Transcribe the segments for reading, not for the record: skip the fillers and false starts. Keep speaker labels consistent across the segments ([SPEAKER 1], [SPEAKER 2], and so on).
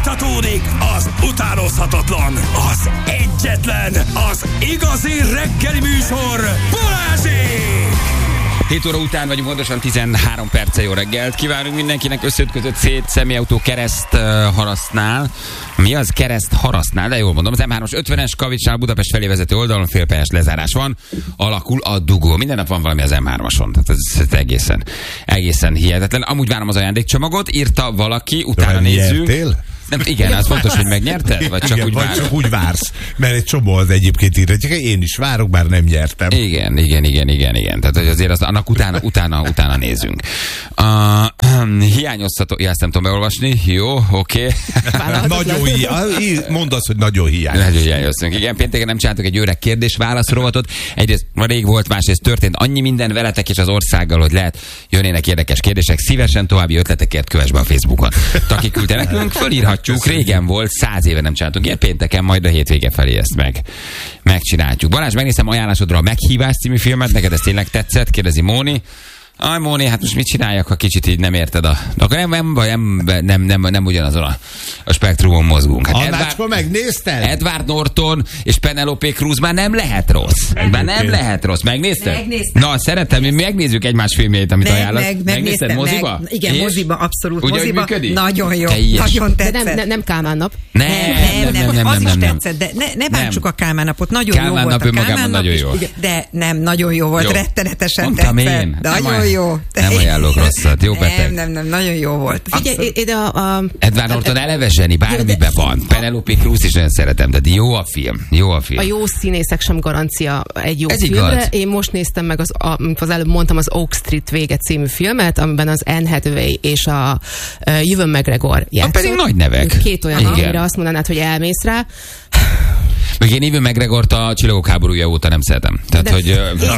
[SPEAKER 1] Folytatódik az utánozhatatlan, az egyetlen, az igazi reggeli műsor, Balázsék!
[SPEAKER 2] 7 óra után vagyunk, pontosan 13 perce. Jó reggelt kívánunk mindenkinek. Összeütközött szét személyautó kereszt harasznál. Mi az kereszt harasznál? De jól mondom, az M3-as 50-es Kavicsnál Budapest felé vezető oldalon félpályás lezárás van. Alakul a dugó. Minden nap van valami az M3-ason. Tehát ez egészen hihetetlen. Amúgy várom az ajándékcsomagot, írta valaki, utána nézzünk. Nem, igen, az fontos, hogy megnyerted? Vagy csak
[SPEAKER 3] igen,
[SPEAKER 2] úgy
[SPEAKER 3] vagy csak úgy vársz. Mert egy csomó az egyébként írja, csak én is várok, bár nem nyertem.
[SPEAKER 2] Igen. Tehát hogy azért annak utána nézzünk. Hiányozható, ezt nem tudom beolvasni. Jó, oké.
[SPEAKER 3] Nagyon mondd azt, hogy nagyon
[SPEAKER 2] hiányoztunk. Igen, pénteken nem csináltuk egy öreg kérdés-válasz rovatot. Egyrészt rég volt, másrészt történt annyi minden veletek és az országgal, hogy lehet jönnének érdekes kérdések. Szívesen további ötletekért kövess be a Facebookon. Taki küldte nekünk, fölírhatjuk. Régen volt, 100 éve nem csináltunk ilyen, pénteken, majd a hétvége felé ezt megcsináljuk. Balázs, megnézem ajánlásodra a Meghívás című filmet, neked ez tényleg tetszett? Kérdezi Móni. Aj, Móni, hát most mit csináljak, ha kicsit így nem érted akkor nem ugyanazon a spektrumon mozgunk. Hát
[SPEAKER 3] Annácska, megnézted?
[SPEAKER 2] Edward Norton és Penelope Cruz már nem lehet rossz. Megnézted?
[SPEAKER 4] Megnéztem.
[SPEAKER 2] Na, szeretem, mi megnézzük egymás filmjét, amit ajánlasz. Megnézted moziba?
[SPEAKER 4] Igen, moziba, abszolút.
[SPEAKER 2] Úgy,
[SPEAKER 4] moziba.
[SPEAKER 2] Működik?
[SPEAKER 4] Nagyon jó. Nagyon tetszett.
[SPEAKER 5] De nem Kálmán nap.
[SPEAKER 4] Nem, az is tetszett, de ne bántsuk a Kálmán napot. Nagyon jó volt a Kálmán nap. De nem, nagyon jó volt, rettenetesen tetszett. Nagyon jó.
[SPEAKER 2] Nem ajánlok rosszat. Jó, Peter?
[SPEAKER 4] Nem, nagyon jó volt.
[SPEAKER 5] Figyelj,
[SPEAKER 2] Edward Norton eleve zseni, bármiben van. Penelope Cruz is nagyon szeretem, de jó a film.
[SPEAKER 5] A jó színészek sem garancia egy jó
[SPEAKER 2] ez
[SPEAKER 5] filmre.
[SPEAKER 2] Igaz.
[SPEAKER 5] Én most néztem meg, az előbb mondtam, az Oak Street vége című filmet, amiben az Anne Hathaway és a Ewan McGregor játszott.
[SPEAKER 2] Pedig nagy nevek.
[SPEAKER 5] Két olyan, amire azt mondanád, hogy elmész rá.
[SPEAKER 2] Még én Ewan McGregort a Csillagok háborúja óta nem szeretem. Tehát, hogy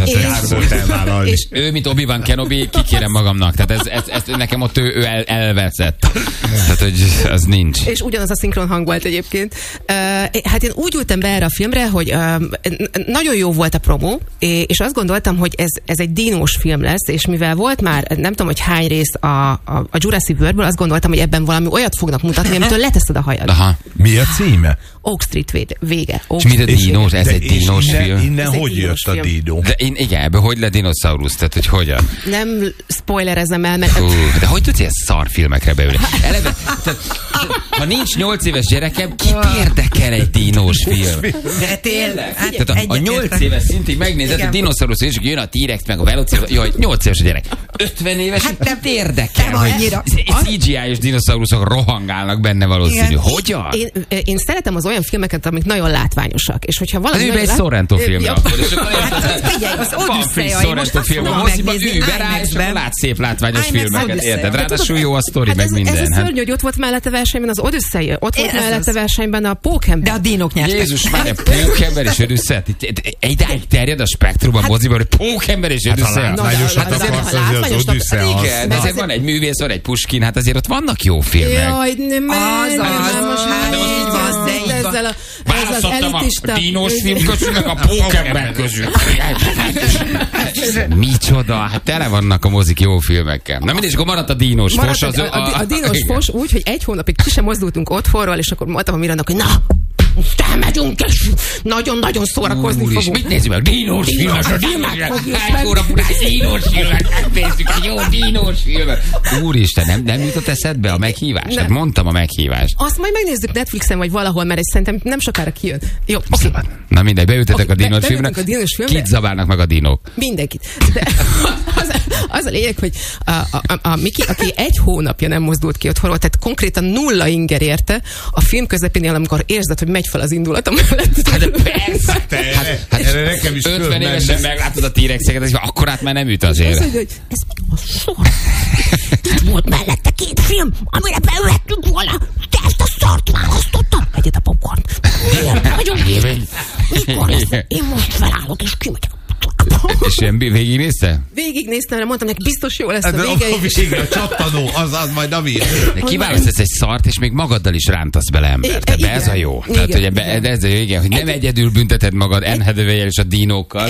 [SPEAKER 2] és ő, mint Obi-Wan Kenobi, kikérem magamnak. Tehát ez nekem ott ő elveszett. Tehát, hogy az nincs.
[SPEAKER 5] És ugyanaz a szinkron hang volt egyébként. Hát én úgy ültem be erre a filmre, hogy nagyon jó volt a promó, és azt gondoltam, hogy ez egy dinós film lesz, és mivel volt már, nem tudom, hogy hány rész a Jurassic Worldből, azt gondoltam, hogy ebben valami olyat fognak mutatni, amitől leteszed a hajad.
[SPEAKER 2] Aha.
[SPEAKER 3] Mi a címe?
[SPEAKER 5] Oak Street vége.
[SPEAKER 2] És mi a dinós? Ez egy dinós film.
[SPEAKER 3] Innen hogy jött a dinó?
[SPEAKER 2] De igen, ebből hogy lett dinoszaurusz? Tehát, hogy hogyan?
[SPEAKER 5] Nem spoilerezem el, mert...
[SPEAKER 2] De hogy tudsz ilyen szar filmekre beülni? Eleve, ha nincs 8 éves gyerekem, kit érdekel egy dinós film?
[SPEAKER 4] De tényleg.
[SPEAKER 2] Tehát a 8 éves szintig megnézed a dinoszaurusz, és jön a T-rex meg a velociraptor. Jaj, 8 éves a gyerek. 50 éves, hát kit érdekel, hogy CGI-os dinoszauruszok rohangálnak benne valószínű. Hogyan?
[SPEAKER 5] Én szeretem az olyan filmeket, amik nagyon látványosak. És hogyha valami
[SPEAKER 2] nagyon egy Sorrento filmre akkor.
[SPEAKER 4] Figyelj, az Odüsszeja.
[SPEAKER 2] Sorrento film. A moziban Uber áll, és lát szép látványos filmeket. Érted? Ráadásul jó a sztori, meg minden.
[SPEAKER 5] Ez a szörnyű, hogy ott volt mellette versenyben az Odüsszeja. Ott volt mellette versenyben a Pókember.
[SPEAKER 4] De a dinók nyertek.
[SPEAKER 2] Jézus már, Pókember és Odüsszeja. Egydáig terjed a spektrum a moziban, hogy Pókember és Odüsszeja.
[SPEAKER 3] Hát az Odüsszeja.
[SPEAKER 2] Igen, de azért van egy művész, van egy Puskin, hát azért ott vannak jó filmek.
[SPEAKER 5] Jaj,
[SPEAKER 2] Választottam a dinós film közül, meg a Pókember közül. Micsoda, hát tele vannak a mozik jó filmekkel. Na mindegy, akkor maradt a dinós fos.
[SPEAKER 5] A dinós fos úgy, hogy egy hónapig ki sem mozdultunk otthonról, és akkor mondtam a Mirannak, hogy na, most elmegyünk, és nagyon-nagyon szórakozni fogunk.
[SPEAKER 2] Mit nézzük meg? Dinós filmet. Egy óra purán dinós filmet. Megnézzük egy jó dinós filmet. Úristen, nem jutott eszedbe a meghívás? Hát mondtam a meghívást.
[SPEAKER 5] Azt majd megnézzük Netflixen, vagy valahol, mert szerintem nem sokára kijön. Jó, oké.
[SPEAKER 2] Na mindegy, beültetek a dinós filmre. Kit zabálnak meg a dinók?
[SPEAKER 5] Mindenkit. Az a lényeg, hogy a Miki, aki egy hónapja nem mozdult ki otthonról, tehát konkrétan 0 inger érte, a film közepénél, amikor érzed, hogy megy fel az indulatom mellett.
[SPEAKER 2] Hát persze. Hát
[SPEAKER 3] erre nekem is
[SPEAKER 2] 50 évesen meglátod a T-rexeket, és akkor át már nem üt azért.
[SPEAKER 5] Azt mondja, hogy ez mi a sor? Volt mellette 2 film, amire beülhettünk volna. Te ezt a szart választottam. Egyet a popcorn. Nagyon híven. Mikor lesz? Én most felállok, és kimegyek.
[SPEAKER 2] És ilyen végignézte?
[SPEAKER 5] Végignéztem, mert mondtam neki, biztos jó lesz a
[SPEAKER 3] vége. A csattanó, az majd a víz.
[SPEAKER 2] Kiválasztasz egy szart, és még magaddal is rántasz bele embert. Ebbe ez a jó. Tehát, hogy ez a jó, igen, hogy nem egyedül bünteted magad Anne Hathaway-el és a dinókkal.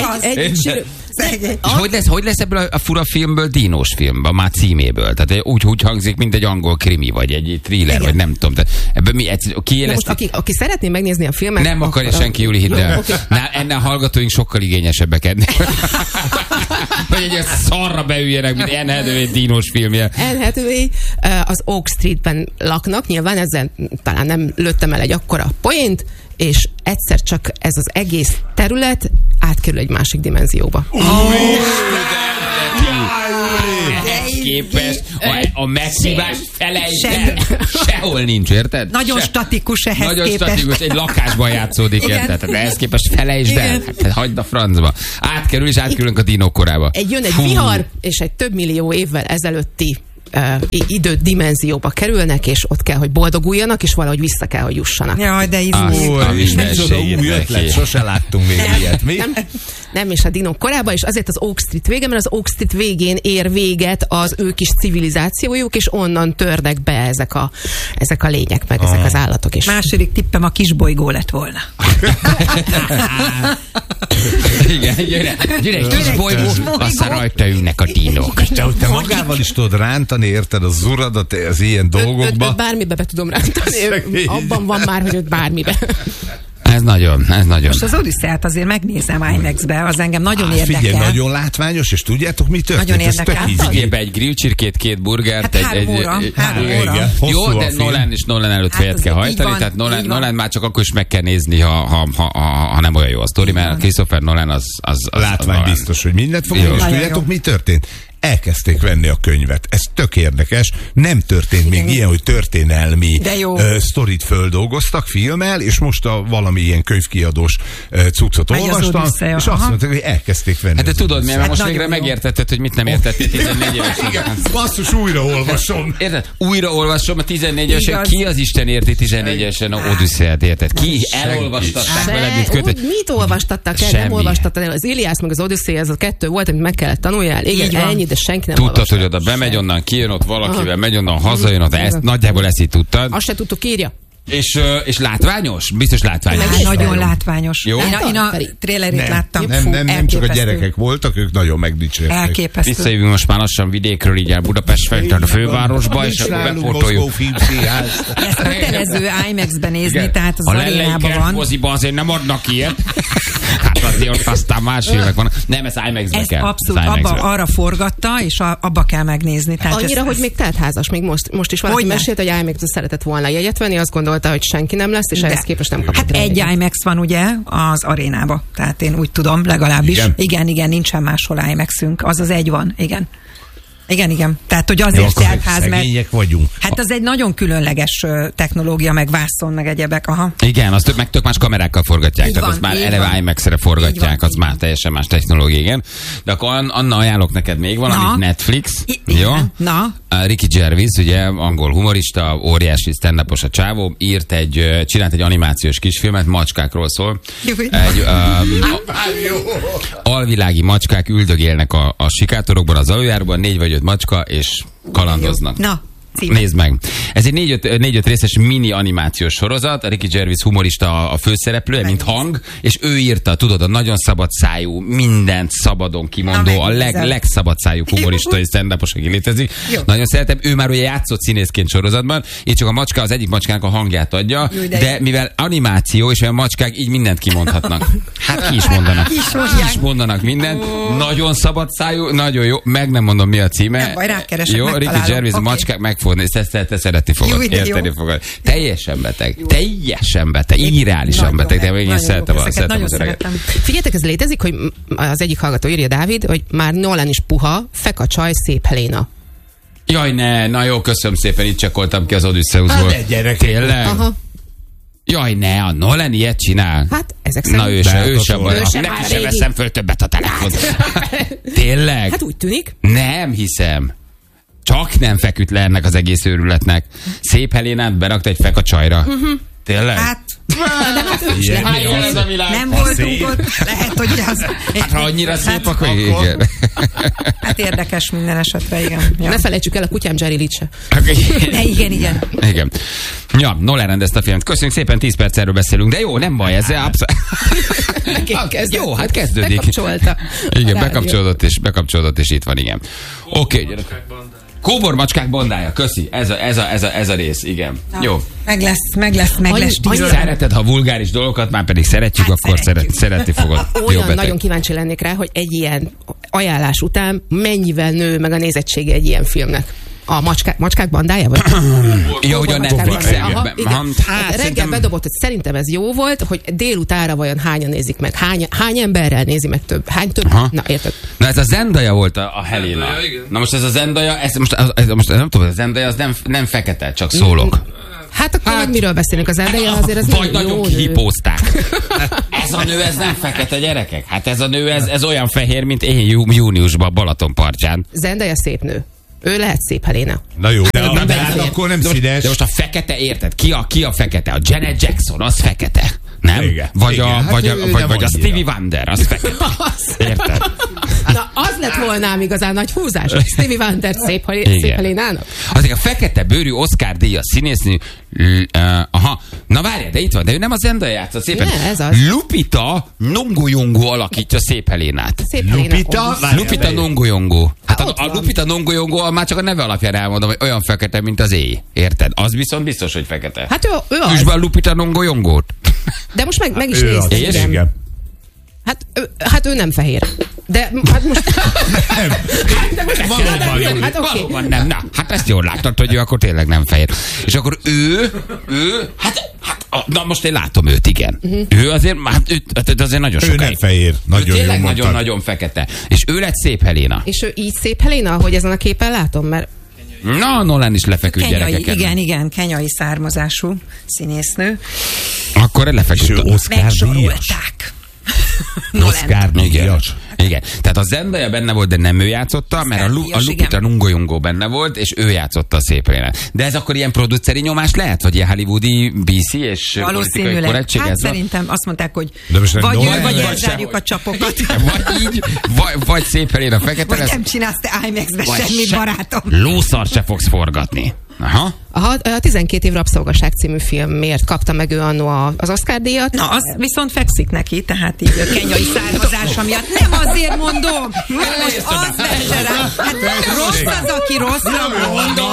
[SPEAKER 2] És hogy lesz ebből a fura filmből dinós film, már címéből? Tehát úgy hangzik, mint egy angol krimi, vagy egy thriller, vagy nem tudom. Ebből mi
[SPEAKER 5] aki szeretné megnézni a filmet...
[SPEAKER 2] Nem akarja senki, Júli, hidd el. Ennél a hallgatóink sokkal igényesebbek ennél. Hogy egy szarra beüljenek, mint Anne Hathaway dinós filmje.
[SPEAKER 5] Anne Hathaway az Oak Streetben laknak, nyilván ezzel talán nem lőttem el egy akkora poént, és egyszer csak ez az egész terület átkerül egy másik dimenzióba.
[SPEAKER 2] Képest a megszívás felejtsd el. Sehol nincs, érted?
[SPEAKER 4] Nagyon statikus ehhez
[SPEAKER 2] Nagyon
[SPEAKER 4] képest.
[SPEAKER 2] Statikus, egy lakásban játszódik, érted? De ehhez képest felejtsd el. Hát hagyd a francba. Átkerül, és átkerülünk a dinók korába.
[SPEAKER 5] Jön egy vihar, és egy több millió évvel ezelőtti idődimenzióba kerülnek, és ott kell, hogy boldoguljanak, és valahogy vissza kell, hogy jussanak.
[SPEAKER 4] Jaj, de
[SPEAKER 3] új ötlet, sose láttunk még ilyet. Mi?
[SPEAKER 5] Nem, és a dinók korában, és azért az Oak Street vége, mert az Oak Street végén ér véget az ő kis civilizációjuk, és onnan törnek be ezek a lények, meg ezek az állatok is.
[SPEAKER 4] Második tippem a kisbolygó lett volna.
[SPEAKER 2] Igen, gyere egy kisbolygó, aztán rajta ülnek a dinók.
[SPEAKER 3] Te magával is tudod rántani, érted, az uradat az ilyen dolgokba?
[SPEAKER 5] Bármibe be tudom rántani. Abban van már, hogy bármibe.
[SPEAKER 2] Ez nagyon.
[SPEAKER 4] Most az Odüsszeát azért megnézem IMAX-be, az engem nagyon érdekel.
[SPEAKER 3] Figyelj, nagyon látványos, és tudjátok, mi történt?
[SPEAKER 4] Nagyon érdekel.
[SPEAKER 2] Figyelj be, egy grillcsirkét, 2 burgert,
[SPEAKER 4] hát 3 óra.
[SPEAKER 2] Jó, de Nolan előtt fejet kell hajtani, tehát Nolan már csak akkor is meg kell nézni, ha nem olyan jó a sztori, mert Christopher Nolan az
[SPEAKER 3] látvány biztos, hogy mindent fog, és tudjátok, mi történt? Elkezdték venni a könyvet. Ez tök érdekes. Nem történt még ilyen, hogy történelmi sztorit földolgoztak filmmel, és most valami ilyen könyvkiadós cuccot olvastam, és azt mondták, hogy elkezdték venni.
[SPEAKER 2] Hát de tudod, mert most végre megértetted, hogy mit nem értettél 14 évesen.
[SPEAKER 3] Igen, basszus, újra olvasom.
[SPEAKER 2] Érted? Újra olvasom a 14 évesen. Ki az Isten érti 14 évesen a Odüsszeát, érted? Ki elolvastatták veled, mint kötet?
[SPEAKER 5] Mit olvastattak el? Nem olvastattad el. Az Iliász meg az Odüsszea, ez a 2 volt, amit meg kellett tanuljál. Igen, ennyi, de senki nem
[SPEAKER 2] tudtad, hogy oda bemegy onnan, kijön ott valakivel, megy onnan, hazajön ott, nagyjából ezt így tudtad.
[SPEAKER 5] Azt se tudtuk, írja.
[SPEAKER 2] És látványos? Biztos látványos.
[SPEAKER 4] Nagyon látványos.
[SPEAKER 2] Jó?
[SPEAKER 4] Én a trailerét láttam.
[SPEAKER 3] Nem csak a gyerekek voltak, ők nagyon megdicsérték.
[SPEAKER 4] Elképesztő.
[SPEAKER 2] Visszajövünk most már lassan vidékről, így el Budapest felé, a fővárosba, és akkor befotójuk.
[SPEAKER 4] Ezt kötelező IMAX-ben nézni, tehát az arénában van.
[SPEAKER 2] Moziba azért nem adnak ilyet. Hát azért aztán más filmek van. Nem, ez IMAX-be kell.
[SPEAKER 4] Abszolút, arra forgatta, és abba kell megnézni.
[SPEAKER 5] Annyira, hogy még teltházas, még most is valaki mesélt, hogy IMAX-be szeretett volna jegyet venni, azt gondolta, hogy senki nem lesz, és ehhez képest nem kapott.
[SPEAKER 4] Hát egy IMAX van ugye az arénába, tehát én úgy tudom, legalábbis. Igen, nincsen máshol IMAX-ünk, az egy van, igen. Igen. Tehát, hogy azért teltház,
[SPEAKER 3] mert... vagyunk.
[SPEAKER 4] Hát az egy nagyon különleges technológia, meg vászon, meg egyebek, aha.
[SPEAKER 2] Igen, azt meg tök más kamerákkal forgatják, tehát azt már eleve IMAX-re forgatják, az már teljesen más technológia, igen. De akkor Anna, ajánlok neked még valamit, Netflix, jó?
[SPEAKER 4] Na?
[SPEAKER 2] Ricky Gervais, ugye, angol humorista, óriási stand-upos a csávó, csinált egy animációs kisfilmet, macskákról szól. Alvilági macskák üldögélnek a sikátorokban, az aluljáróban, 4 vagy 5 macska, és kalandoznak.
[SPEAKER 4] Na.
[SPEAKER 2] Nézd meg. Ez egy 4-5 részes mini animációs sorozat, a Ricky Gervais humorista a főszereplője, mint hang, és ő írta, tudod, a nagyon szabad szájú, mindent szabadon kimondó, a legszabad szájú humorista és stand-upos, aki létezik. Jó. Nagyon szeretem. Ő már ugye játszott színészként sorozatban, így csak az egyik macskának a hangját adja, de mivel animáció, és olyan macskák így mindent kimondhatnak. Hát ki is mondanak. Ki is mondanak mindent. Nagyon szabad szájú, nagyon jó. Meg nem mondom, mi a címe.
[SPEAKER 4] Nem baj, rákeresek,
[SPEAKER 2] jó, Ricky Gervais macskák te szeretni fogod, érteni fogod. Teljesen beteg, irreálisan beteg, de én szeretem az öreget.
[SPEAKER 5] Figyeljetek, ez létezik, hogy az egyik hallgató írja, Dávid, hogy már Nolan is puha, fek a csaj, szép Helena.
[SPEAKER 2] Jaj, ne, na jó, köszönöm szépen, itt csekkoltam ki az Odüsszeuszból.
[SPEAKER 3] Hát gyerek.
[SPEAKER 2] Tényleg? Aha. Jaj, ne, a Nolan ilyet csinál.
[SPEAKER 5] Hát, ezek szerint.
[SPEAKER 2] Na, ő sem baj. Neki sem veszem föl többet a telefont. Tényleg?
[SPEAKER 5] Hát úgy tűnik.
[SPEAKER 2] Nem hiszem. Csak nem feküdt le ennek az egész őrületnek. Szép Helénát berakta egy fek a csajra. Tényleg?
[SPEAKER 4] Hát, Nem voltunk ott, lehet, hogy az...
[SPEAKER 2] Hát ha annyira szép, akkor igen.
[SPEAKER 4] Hát érdekes minden esetre, igen.
[SPEAKER 5] Ja. Ne felejtsük el a kutyám Jerry Lee se.
[SPEAKER 2] Igen. Ja, Nolan rendezte a filmet. Köszönjük szépen, 10 perc erről beszélünk, de jó, nem baj, ez jó, hát kezdődik.
[SPEAKER 5] Bekapcsolta.
[SPEAKER 2] Igen, bekapcsolódott, és itt van, igen. Oké. Kóbor macskák bandája, köszi. Ez a rész, igen. Na, jó.
[SPEAKER 4] Meg lesz.
[SPEAKER 2] Szereted, ha vulgáris dolgokat, már pedig szeretjük, hát akkor szeretni fogod.
[SPEAKER 5] Olyan nagyon kíváncsi lennék rá, hogy egy ilyen ajánlás után mennyivel nő meg a nézettsége egy ilyen filmnek. A macskák bandája? Vagy?
[SPEAKER 2] Jó, hogy a Netflixen.
[SPEAKER 5] Reggel bedobott, hogy szerintem ez jó volt, hogy délutára vajon hányan nézik meg. Hány emberrel nézi meg több? Hány több?
[SPEAKER 2] Aha.
[SPEAKER 5] Na, érted?
[SPEAKER 2] Na ez a Zendaya volt a Helena. Na most ez a Zendaya, most nem tudom, a Zendaya az nem fekete, csak szólok.
[SPEAKER 5] Hát akkor miről beszélünk? Az Zendaya azért az
[SPEAKER 2] vagy nagyon kihipózták. Ez a nő, ez nem fekete, gyerekek. Hát ez a nő, ez olyan fehér, mint én júniusban Balaton partján.
[SPEAKER 5] Zendaya szép nő. Ő lehet szép Helena.
[SPEAKER 3] Na jó, de akkor nem színes.
[SPEAKER 2] De most a fekete, érted? Ki a fekete? A Janet Jackson, az fekete. Nem?
[SPEAKER 3] Igen.
[SPEAKER 2] Vagy a Stevie Wonder, az fekete. Érted?
[SPEAKER 5] Na, az lett volna ám igazán nagy húzás. Stevie Wonder szép Helénának.
[SPEAKER 2] Azért a fekete bőrű Oscar díjas színésznő, na várjál, de itt van, de ő nem a Zendaya játszott szépen.
[SPEAKER 5] Ne, ez az.
[SPEAKER 2] Lupita Nyong'o alakítja szép Helénát. Lupita Nyong'o. Hát a Lupita Nyong'o már csak a neve alapján elmondom, hogy olyan fekete, mint az éj. Érted? Az viszont biztos, hogy fekete.
[SPEAKER 5] Hát ő az.
[SPEAKER 2] Üsd be a Lupita Nyong'ót.
[SPEAKER 5] De most meg is nézték.
[SPEAKER 3] Igen.
[SPEAKER 5] Hát ő nem fehér. De hát most...
[SPEAKER 2] Valóban nem. Na, hát ezt jól láttad, hogy ő akkor tényleg nem fehér. És akkor ő na most én látom őt, igen. Ő azért nagyon sokáig.
[SPEAKER 3] Ő nem fehér.
[SPEAKER 2] Nagyon ő tényleg nagyon fekete. És ő lett szép Helena.
[SPEAKER 5] És ő így szép Helena, ahogy ezen a képen látom, mert...
[SPEAKER 2] Na, Nolan is lefeküdt gyerekeket.
[SPEAKER 4] Igen, kenyai származású színésznő.
[SPEAKER 2] Akkor lefeküdt.
[SPEAKER 4] Megsorolták.
[SPEAKER 3] Oscar díjas.
[SPEAKER 2] Igen. Tehát a Zendaya benne volt, de nem ő játszotta, mert a Lupita Nyong'o benne volt, és ő játszotta a szép Helénát. De ez akkor ilyen produceri nyomás lehet? Vagy ilyen hollywoodi BC és politikai korrektség?
[SPEAKER 4] Hát szerintem azt mondták, hogy vagy elzárjuk a csapokat.
[SPEAKER 2] Vagy így, vagy szép Heléna fekete lesz.
[SPEAKER 4] Vagy nem csinálsz te IMAX-be semmit, barátom.
[SPEAKER 2] Lószart se fogsz forgatni. Aha.
[SPEAKER 5] A 12 év rabszolgaság című filmért kapta meg ő annó az Oscar-díjat.
[SPEAKER 4] Na, az viszont fekszik neki, tehát így a kenyai származása miatt. Nem azért mondom! Most az vesse rá. Hát rossz az, aki rosszra gondol.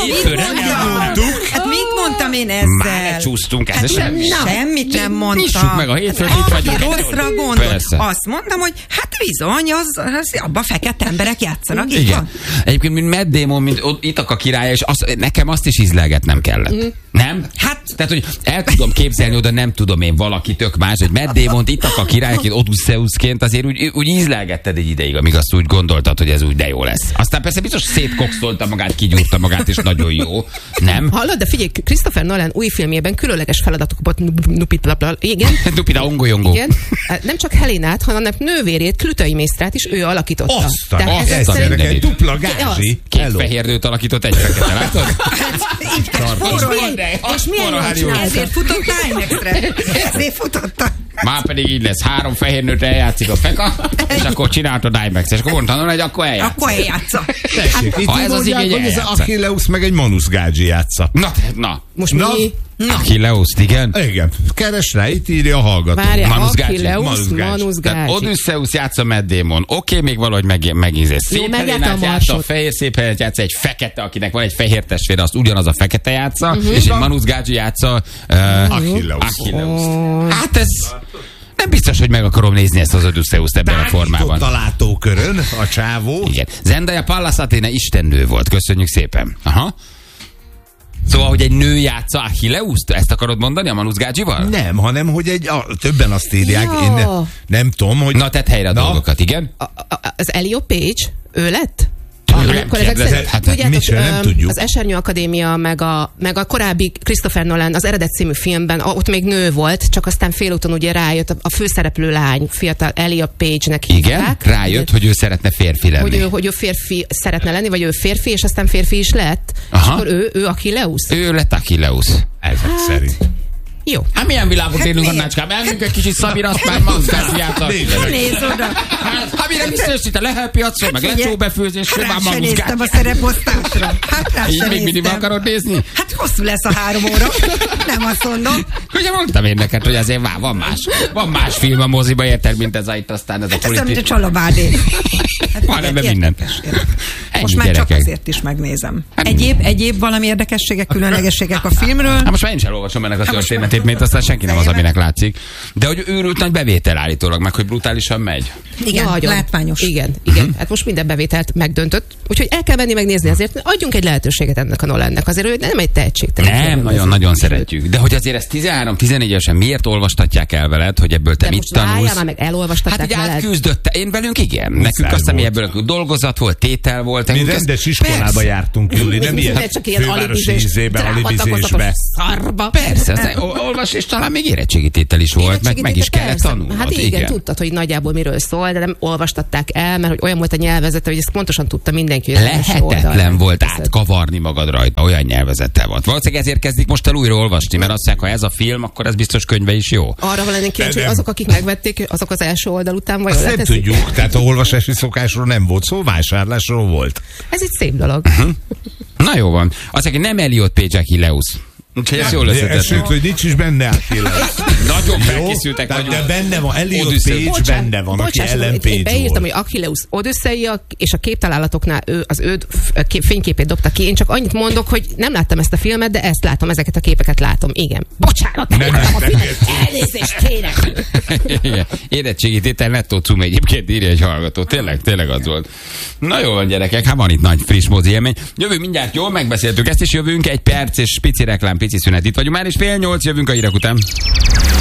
[SPEAKER 4] Hát mit mondtam én ezzel?
[SPEAKER 2] Már csúsztunk, ez
[SPEAKER 4] semmit nem mondtam.
[SPEAKER 2] Nyissuk meg a hétfőt, itt vagyunk.
[SPEAKER 4] Rosszra gondol. Azt mondtam, hogy hát bizony, abban fekete emberek játszanak.
[SPEAKER 2] Igen. Egyébként, mint Matt Damon, mint Ithaca királya, és nekem azt is ízlelgetnem kellett. Nem? Hát, tehát, hogy el tudom képzelni oda, nem tudom én valaki tök más, hogy Matt Damont Ithaca királyként, Odysseusként azért úgy ízlelgetted egy ideig, amíg azt úgy gondoltad, hogy ez úgy de jó lesz. Aztán persze biztos szétkokszolta magát, kigyúrta magát, és nagyon jó. Nem?
[SPEAKER 5] Hallod, de figyelj, Christopher Nolan új filmjében különleges feladatokat Lupita
[SPEAKER 2] Nyong'o.
[SPEAKER 5] Igen. Nem csak Helénát, hanem nővérét, Klütai Mésztrát is ő alakította.
[SPEAKER 3] Ez egy dupla gázsi.
[SPEAKER 2] Két fehér nőt alakított, egy fekete, látod?
[SPEAKER 4] És milyen jól csinál? Ezért futott IMAX-re. Ezért futotta.
[SPEAKER 2] Már pedig így lesz, 3 fehér nőt eljátszik a feka, és akkor csináltad IMAX, és akkor mondtam, hogy akkor eljátsz.
[SPEAKER 4] Akkor eljátsza.
[SPEAKER 3] Tessék, itt ez az igény, hogy ez Achilleus meg egy Manus Gágyi játsza.
[SPEAKER 2] Na.
[SPEAKER 5] Most mi?
[SPEAKER 2] Achilleus, igen?
[SPEAKER 3] Igen. Keres rá, itt írja a hallgató.
[SPEAKER 5] Achilleus, Manus Gágyi.
[SPEAKER 2] Odysseus játsza Matt Damon. Oké, még valahogy megízés. Szép Helénát játsza, fehér szép Helénát játsza, egy fekete, akinek van egy fehér testvére, azt ugyanaz a fekete játsza, és egy Manus Gágyi játsza Achilleus. Hát ez... Nem biztos, hogy meg akarom nézni ezt az Odysseust ebben a formában.
[SPEAKER 3] A látókörön, a csávó.
[SPEAKER 2] Igen. Zendaya Pallas Athena istennő volt. Köszönjük szépen. Aha. Szóval, hogy egy nő játsza Achilleust? Ezt akarod mondani a Manus Gágyival?
[SPEAKER 3] Nem, hanem, hogy többen azt írják. Ja. Én nem tudom, hogy...
[SPEAKER 2] Na, tedd helyre a dolgokat, igen?
[SPEAKER 5] Az Elio Page, ő lett?
[SPEAKER 3] Akkor ezek szerint, mi sem nem tudjuk.
[SPEAKER 5] Az Esernyő Akadémia, meg a korábbi Christopher Nolan, az Eredet című filmben, ott még nő volt, csak aztán félúton ugye rájött a főszereplő lány, fiatal Elia Page-nek hívták.
[SPEAKER 2] Igen? Rájött, hogy ő szeretne férfi lenni.
[SPEAKER 5] Hogy ő férfi szeretne lenni, vagy ő férfi, és aztán férfi is lett. Aha. És akkor ő Achilleus?
[SPEAKER 2] Ő lett Achilleus.
[SPEAKER 3] Ezek szerint.
[SPEAKER 5] Jó.
[SPEAKER 2] Hát milyen világot élünk, Annácskám? Elmünk egy kicsit Szabir, azt már magukát játszott.
[SPEAKER 4] Nézd oda.
[SPEAKER 2] Hát mire visszajössz itt a lehelpiacról, meg lecsóbefőzésről, már magukát.
[SPEAKER 4] Néztem a szereposztásra.
[SPEAKER 2] Így még mindig akarod nézni?
[SPEAKER 4] Hát hosszú lesz a 3 óra. Nem azt mondom.
[SPEAKER 2] Ugye mondtam én neked, hogy azért van más film a moziba, érted, mint ez itt aztán ez a
[SPEAKER 4] politik. Ez mint a Csalabádé.
[SPEAKER 2] Van ebben minden.
[SPEAKER 4] Most már csak azért is megnézem. Egyéb valami érdekességek, különlegességek a filmről?
[SPEAKER 2] Hát most már én is elolvasom ennek a történetét, mint aztán senki nem az, aminek látszik. De hogy őrült nagy bevétel állítólag, meg hogy brutálisan megy.
[SPEAKER 4] Igen, ja, látványos.
[SPEAKER 5] Igen. Hát most minden bevételt megdöntött. Úgyhogy el kell menni megnézni, azért adjunk egy lehetőséget ennek a Nolannek. Azért ő nem egy tehetségtelen.
[SPEAKER 2] Nem, nagyon-nagyon szeretjük. De hogy azért ezt 13-14 évesen miért olvastatják el veled, hogy ebből te mit tanulsz?
[SPEAKER 5] Már meg elolvastatták
[SPEAKER 2] veled. Hát így átküzdött. Én velünk igen. Nekünk azt hiszem, ebből dolgozat volt, tétel volt.
[SPEAKER 3] Mi rendes iskolába jártunk, Júli, nem ilyen fővárosi alibizésbe.
[SPEAKER 2] Persze, olvas, és talán még érettségítétel is volt, meg is kellett tanulnod.
[SPEAKER 5] Hát igen, tudtad, hogy nagyjából miről szól, de nem olvastatták el, mert hogy olyan volt a nyelvezete, hogy ezt pontosan tudta mindenki.
[SPEAKER 2] Lehetetlen volt átkavarni magad rajta, olyan nyelvezettel volt. Valószínűleg ezért kezdik most el újra olvasni, mert azt mondják, ha ez a film, akkor ez biztos könyve is jó.
[SPEAKER 5] Arra van lenni kíváncsi, hogy azok, akik megvették, azok az első oldal után vagy
[SPEAKER 3] nem tudjuk, tehát a olvasási szokásról nem volt szó, vásárlásról volt.
[SPEAKER 5] Ez egy szép dolog.
[SPEAKER 2] Na jó van. Azt mondja, nem Elliot Page, Achilleus. Úgyhogy ezt jól összetettük.
[SPEAKER 3] Sőt, hogy nincs is benne Achilleus.
[SPEAKER 2] Nagyon felkészültek vagyunk.
[SPEAKER 3] De benne van, Elliot Page benne van, aki Ellen Page
[SPEAKER 5] én beírtam, hogy Achilleus Odüsszeia, és a képtalálatoknál az ő fényképét dobta ki. Én csak annyit mondok, hogy nem láttam ezt a filmet, de ezt látom, ezeket a képeket látom. Igen. Bocsánat, nem a filmet. Elnézést kérek.
[SPEAKER 2] Érettségítétel nettó cum egyébként írja egy hallgató. Tényleg az volt. Na jó van, gyerekek, hát van itt nagy friss mozi élmény. Jövünk mindjárt, jól megbeszéltük ezt is, jövünk egy perc és pici reklám, pici szünet. Itt vagyunk már, és 7:30 jövünk a hírek után.